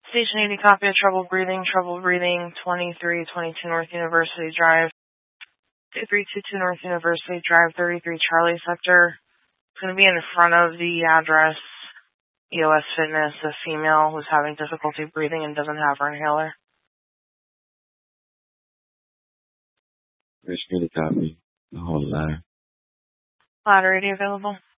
Station 80, copy of trouble breathing, 2322 North University Drive, 2322 North University Drive, 33 Charlie Sector. It's going to be in front of the address, EOS Fitness, a female who's having difficulty breathing and doesn't have her inhaler. Station 80, copy. The whole ladder. Ladder 80 available.